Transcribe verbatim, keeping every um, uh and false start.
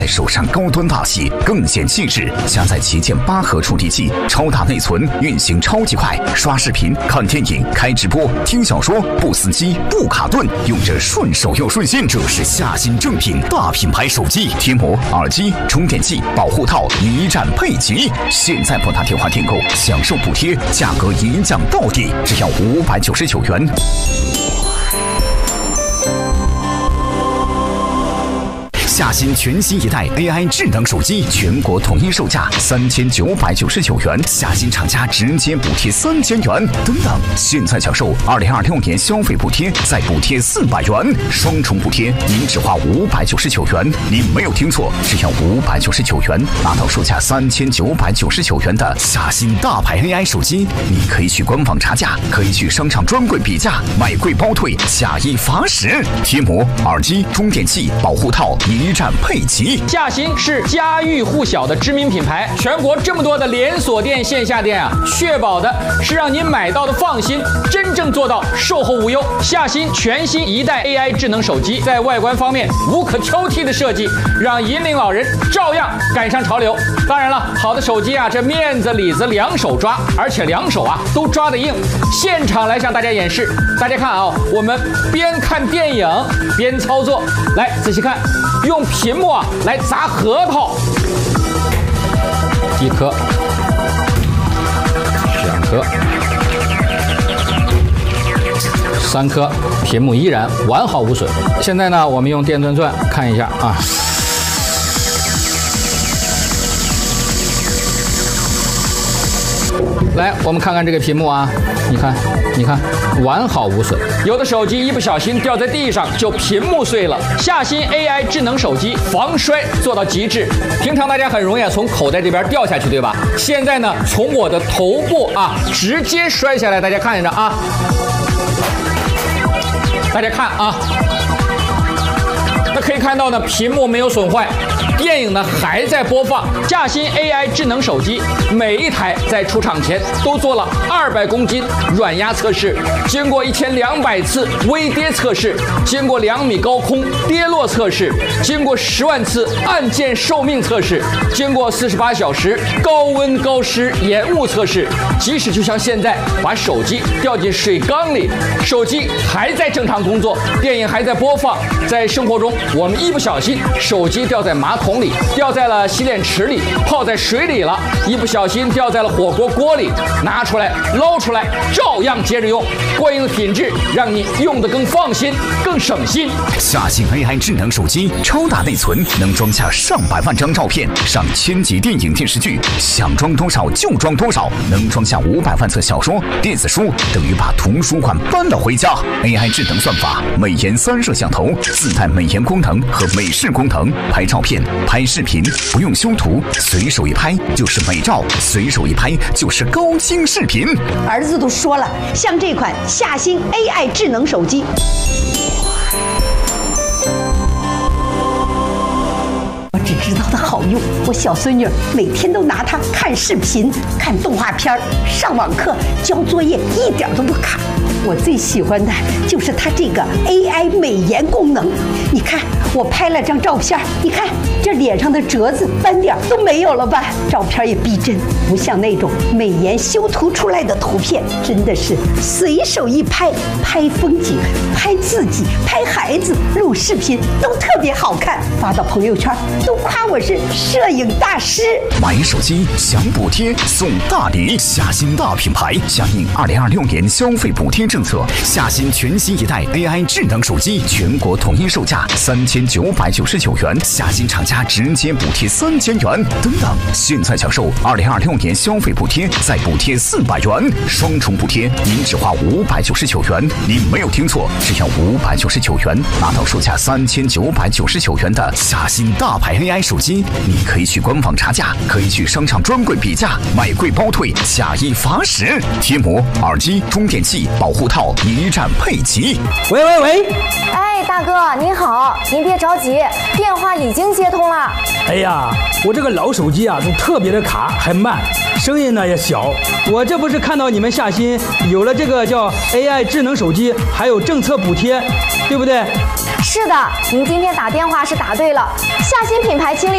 手上高端大气，更显气势。加载旗舰八核处理器，超大内存，运行超级快，刷视频、看电影、开直播、听小说，不死机、不卡顿，用着顺手又顺心。这是夏新正品大品牌手机，贴膜、耳机、充电器、保护套一站配齐。现在拨打电话订购，享受补贴，价格一降到底，只要五百九十九元。夏新全新一代 A I 智能手机，全国统一售价三千九百九十九元，夏新厂家直接补贴三千元。等等，现在享受二零二六年消费补贴，再补贴四百元，双重补贴，您只花五百九十九元。您没有听错，只要五百九十九元，拿到售价三千九百九十九元的夏新大牌 A I 手机。你可以去官网查价，可以去商场专柜比价，买贵包退，假一罚十。贴膜、耳机、充电器、保护套一站配齐。 夏新是家喻户晓的知名品牌，全国这么多的连锁店、线下店啊，确保的是让您买到的放心，真正做到售后无忧。夏新全新一代 A I 智能手机，在外观方面无可挑剔的设计，让银龄老人照样赶上潮流。当然了，好的手机啊，这面子里子两手抓，而且两手啊都抓得硬。现场来向大家演示，大家看啊，我们边看电影边操作，来仔细看。用屏幕啊来砸核桃，一颗、两颗、三颗，屏幕依然完好无损。现在呢，我们用电钻钻看一下啊。来，我们看看这个屏幕啊，你看，你看，完好无损。有的手机一不小心掉在地上，就屏幕碎了。夏新 A I 智能手机防摔做到极致。平常大家很容易啊从口袋这边掉下去，对吧？现在呢，从我的头部啊直接摔下来，大家看着啊，大家看啊，那可以看到呢，屏幕没有损坏。电影呢还在播放。夏新 A I 智能手机每一台在出厂前都做了二百公斤软压测试，经过一千两百次微跌测试，经过两米高空跌落测试，经过十万次按键寿命测试，经过四十八小时高温高湿延误测试。即使就像现在把手机掉进水缸里，手机还在正常工作，电影还在播放。在生活中，我们一不小心手机掉在马桶里，掉在了洗脸池里，泡在水里了，一不小心掉在了火锅锅里，拿出来捞出来，照样接着用，过硬的品质让你用得更放心，更省心。 夏新 A I 智能手机，超大内存，能装下上百万张照片，上千集电影电视剧，想装多少就装多少，能装下五百万册小说、电子书，等于把图书馆搬了回家。A I 智能算法，美颜三摄像头，自带美颜功能和美视功能，拍照片。拍视频不用修图，随手一拍就是美照，随手一拍就是高清视频。 儿子都说了，像这款夏新 A I 智能手机，我只知道它好用。我小孙女每天都拿它看视频、看动画片、上网课、交作业，一点都不卡。我最喜欢的就是它这个 A I 美颜功能。你看，我拍了张照片，你看这脸上的褶子、斑点都没有了吧？照片也逼真，不像那种美颜修图出来的图片，真的是随手一拍，拍风景、拍自己、拍孩子、录视频都特别好看，发到朋友圈都夸我是摄影大师。 买手机享补贴送大礼，夏新大品牌响应二零二六年消费补贴政策，夏新全新一代 A I 智能手机全国统一售价三千九百九十九元，夏新厂家直接补贴三千元。等等，现在享受二零二六年消费补贴，再补贴四百元，双重补贴，您只花五百九十九元。您没有听错，只要五百九十九元，拿到售价三千九百九十九元的夏新大牌 A I 手机。你可以去官网查价，可以去商场专柜比价，买贵包退，假一罚十。贴膜、耳机、充电器、保护套一站配齐。 喂喂喂， 哎，大哥您好，您别着急，电话已经接通了。 哎呀，我这个老手机啊，都特别的卡，还慢，声音呢也小。我这不是看到你们夏新有了这个叫 A I 智能手机，还有政策补贴，对不对？ 是的，您今天打电话是打对了，夏新品牌倾力